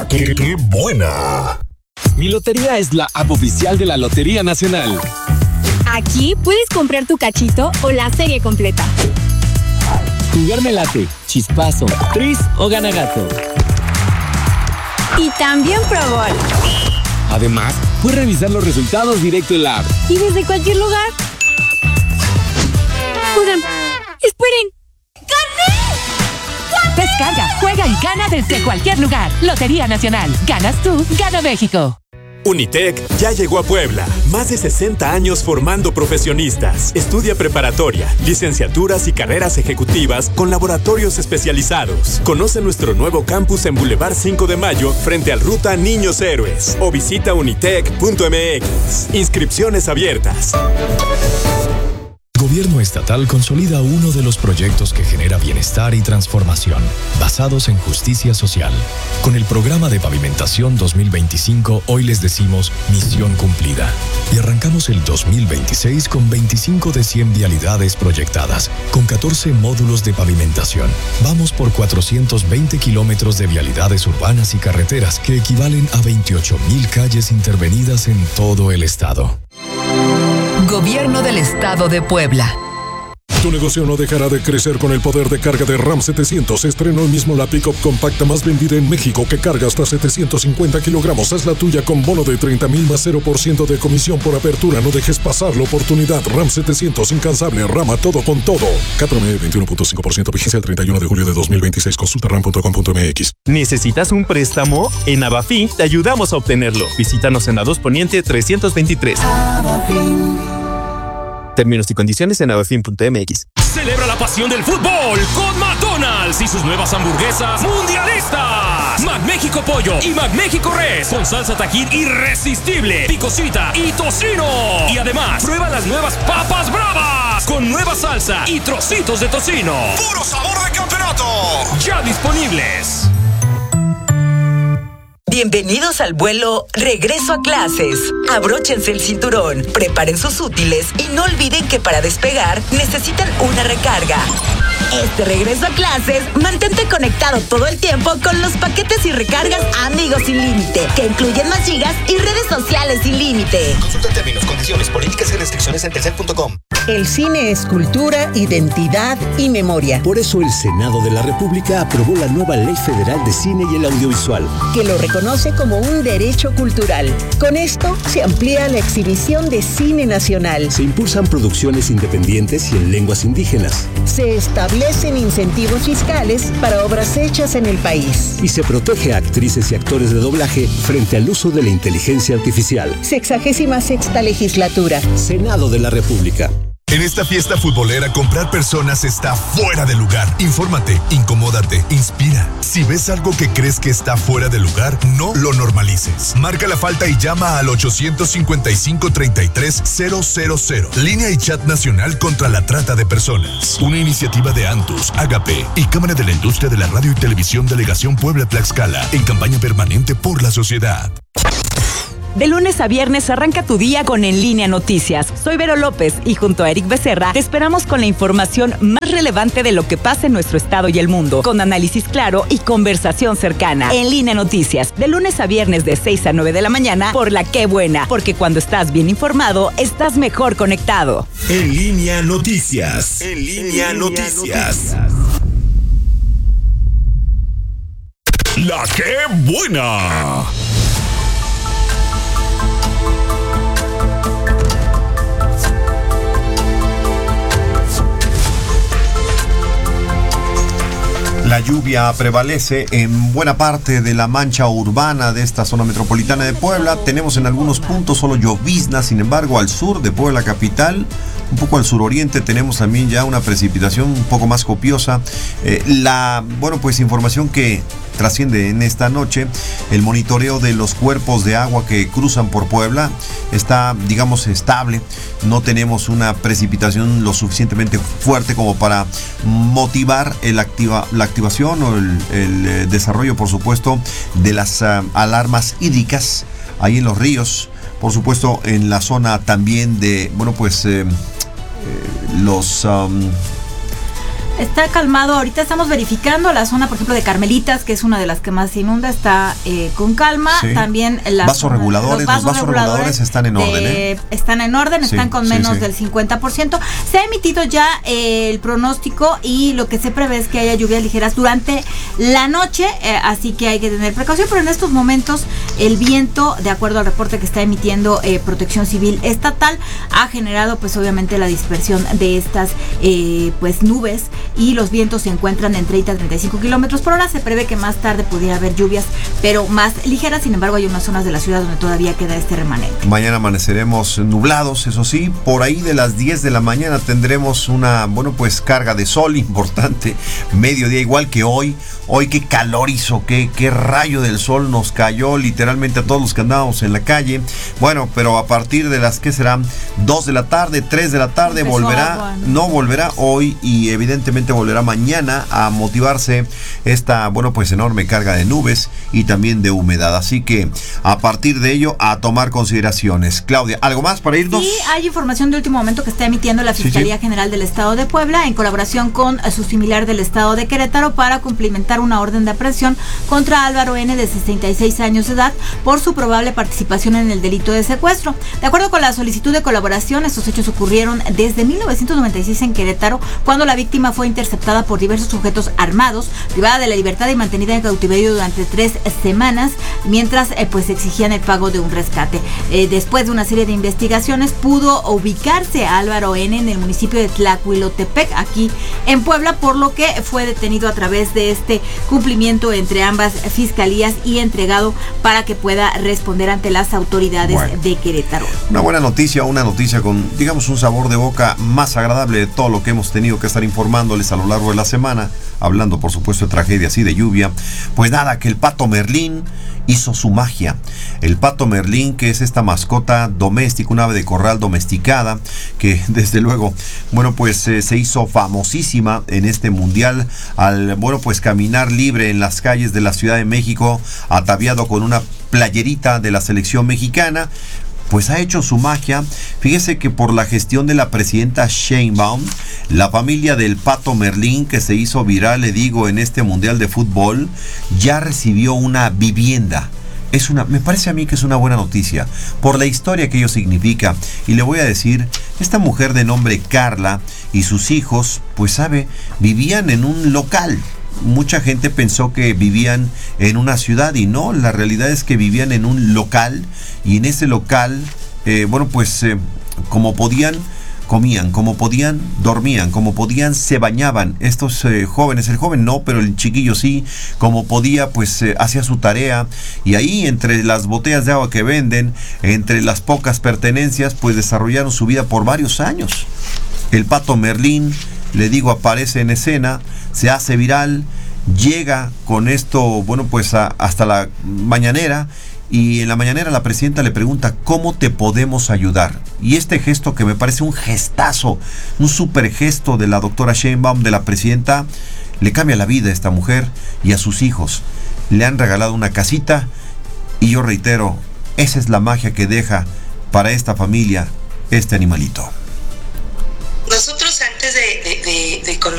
¡Qué buena! Mi Lotería es la app oficial de la Lotería Nacional. Aquí puedes comprar tu cachito o la serie completa. Jugar me late, chispazo, tris o gana gato. Y también Pro Ball. Además, puedes revisar los resultados directo en la app. Y desde cualquier lugar. Oigan, esperen. ¡Gané! Descarga, juega y gana desde cualquier lugar. Lotería Nacional. Ganas tú, gana México. Unitec ya llegó a Puebla. Más de 60 años formando profesionistas. Estudia preparatoria, licenciaturas y carreras ejecutivas con laboratorios especializados. Conoce nuestro nuevo campus en Boulevard 5 de Mayo frente al Ruta Niños Héroes o visita unitec.mx. Inscripciones abiertas. Gobierno estatal consolida uno de los proyectos que genera bienestar y transformación, basados en justicia social. Con el programa de pavimentación 2025, hoy les decimos misión cumplida. Y arrancamos el 2026 con 25 de 100 vialidades proyectadas, con 14 módulos de pavimentación. Vamos por 420 kilómetros de vialidades urbanas y carreteras, que equivalen a 28,000 calles intervenidas en todo el estado. Gobierno del Estado de Puebla. Tu negocio no dejará de crecer con el poder de carga de Ram 700. Estrenó hoy mismo la pick-up compacta más vendida en México, que carga hasta 750 kilogramos. Haz la tuya con bono de 30,000 más 0% de comisión por apertura. No dejes pasar la oportunidad. Ram 700, incansable, Rama todo con todo. CAT-PROMEDIO 21.5%, vigencia el 31 de julio de 2026. Consulta ram.com.mx. ¿Necesitas un préstamo? En Abafin te ayudamos a obtenerlo. Visítanos en la 2 Poniente 323. Términos y condiciones en abafin.mx. Celebra la pasión del fútbol con McDonald's y sus nuevas hamburguesas mundialistas. McMéxico Pollo y McMéxico Res con salsa Tajín irresistible, picosita y tocino. Y además, prueba las nuevas papas bravas con nueva salsa y trocitos de tocino. ¡Puro sabor de campeonato! Ya disponibles. Bienvenidos al vuelo Regreso a Clases. Abróchense el cinturón, preparen sus útiles y no olviden que para despegar necesitan una recarga. Este regreso a clases, mantente conectado todo el tiempo con los paquetes y recargas Amigos Sin Límite, que incluyen más gigas y redes sociales sin límite. Consulta términos, condiciones, políticas y restricciones en telcel.com. El cine es cultura, identidad y memoria. Por eso el Senado de la República aprobó la nueva Ley Federal de Cine y el Audiovisual, que lo reconoce como un derecho cultural. Con esto se amplía la exhibición de cine nacional. Se impulsan producciones independientes y en lenguas indígenas. Se establecen incentivos fiscales para obras hechas en el país. Y se protege a actrices y actores de doblaje frente al uso de la inteligencia artificial. 66ª legislatura. Senado de la República. En esta fiesta futbolera, comprar personas está fuera de lugar. Infórmate, incomódate, inspira. Si ves algo que crees que está fuera de lugar, no lo normalices. Marca la falta y llama al 855-33-000. Línea y chat nacional contra la trata de personas. Una iniciativa de Antus, Agape y Cámara de la Industria de la Radio y Televisión Delegación Puebla-Tlaxcala, en campaña permanente por la sociedad. De lunes a viernes arranca tu día con En Línea Noticias. Soy Vero López y junto a Eric Becerra te esperamos con la información más relevante de lo que pasa en nuestro estado y el mundo, con análisis claro y conversación cercana. En Línea Noticias, de lunes a viernes de 6 a 9 de la mañana por La Qué Buena, porque cuando estás bien informado, estás mejor conectado. En Línea Noticias. En Línea Noticias. La Qué Buena. La lluvia prevalece en buena parte de la mancha urbana de esta zona metropolitana de Puebla. Tenemos en algunos puntos solo llovizna, sin embargo, al sur de Puebla capital, un poco al suroriente, tenemos también ya una precipitación un poco más copiosa. Información que trasciende en esta noche, el monitoreo de los cuerpos de agua que cruzan por Puebla está, digamos, estable. No tenemos una precipitación lo suficientemente fuerte como para motivar la activación o el desarrollo, por supuesto, de las alarmas hídricas ahí en los ríos. Por supuesto, en la zona también de, Está calmado. Ahorita estamos verificando la zona, por ejemplo, de Carmelitas, que es una de las que más se inunda, está con calma. Sí. También los vasos reguladores están en orden. Están en orden, Sí, están con sí, menos sí. del 50%. Se ha emitido ya el pronóstico y lo que se prevé es que haya lluvias ligeras durante la noche, así que hay que tener precaución, pero en estos momentos el viento, de acuerdo al reporte que está emitiendo Protección Civil Estatal, ha generado pues obviamente la dispersión de estas pues nubes, y los vientos se encuentran en 30 a 35 kilómetros por hora. Se prevé que más tarde pudiera haber lluvias, pero más ligeras. Sin embargo, hay unas zonas de la ciudad donde todavía queda este remanente. Mañana amaneceremos nublados, eso sí. Por ahí de las 10 de la mañana tendremos una, bueno, pues carga de sol importante. Mediodía igual que hoy. Hoy qué calor hizo, qué rayo del sol nos cayó literalmente a todos los que andábamos en la calle. Bueno, pero a partir de las, ¿qué serán? 2 de la tarde, 3 de la tarde, volverá hoy y evidentemente volverá mañana a motivarse esta, bueno, pues enorme carga de nubes y también de humedad. Así que a partir de ello, a tomar consideraciones. Claudia, ¿algo más para irnos? Sí, hay información de último momento que está emitiendo la Fiscalía General del Estado de Puebla en colaboración con su similar del Estado de Querétaro para cumplimentar una orden de aprehensión contra Álvaro N., de 66 años de edad, por su probable participación en el delito de secuestro. De acuerdo con la solicitud de colaboración, estos hechos ocurrieron desde 1996 en Querétaro, cuando la víctima fue interceptada por diversos sujetos armados, privada de la libertad y mantenida en cautiverio durante 3 semanas, mientras pues exigían el pago de un rescate. Después de una serie de investigaciones, pudo ubicarse a Álvaro N. en el municipio de Tlacuilotepec, aquí en Puebla, por lo que fue detenido a través de este cumplimiento entre ambas fiscalías y entregado para que pueda responder ante las autoridades de Querétaro. Una buena noticia, una noticia con, digamos, un sabor de boca más agradable de todo lo que hemos tenido que estar informándoles a lo largo de la semana, hablando por supuesto de tragedias y de lluvia. Pues nada, que el pato Merlín hizo su magia. El pato Merlín, que es esta mascota doméstica, un ave de corral domesticada, que desde luego, bueno, pues se hizo famosísima en este mundial al, bueno, pues caminar libre en las calles de la Ciudad de México, ataviado con una playerita de la selección mexicana. Pues ha hecho su magia. Fíjese que por la gestión de la presidenta Sheinbaum, la familia del pato Merlín, que se hizo viral, le digo, en este mundial de fútbol, ya recibió una vivienda. Me parece a mí que es una buena noticia por la historia que ello significa. Y le voy a decir, esta mujer de nombre Carla y sus hijos, pues sabe, vivían en un local. Mucha gente pensó que vivían en una ciudad y no, la realidad es que vivían en un local, y en ese local, como podían, comían, como podían, dormían, como podían, se bañaban. Estos jóvenes, el joven no, pero el chiquillo sí, como podía, pues hacía su tarea, y ahí entre las botellas de agua que venden, entre las pocas pertenencias, pues desarrollaron su vida por varios años. El pato Merlín, le digo, aparece en escena, se hace viral, llega con esto, bueno, pues hasta la mañanera, y en la mañanera la presidenta le pregunta: ¿cómo te podemos ayudar? Y este gesto, que me parece un gestazo, un super gesto de la doctora Sheinbaum, de la presidenta, le cambia la vida a esta mujer y a sus hijos. Le han regalado una casita, y yo reitero, esa es la magia que deja para esta familia este animalito. Nosotros antes de